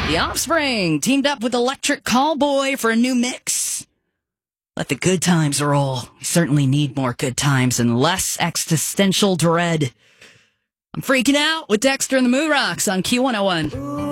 The Offspring teamed up with Electric Callboy for a new mix. Let the good times roll. We certainly need more good times and less existential dread. I'm freaking out with Dexter and the Moon Rocks on Q101.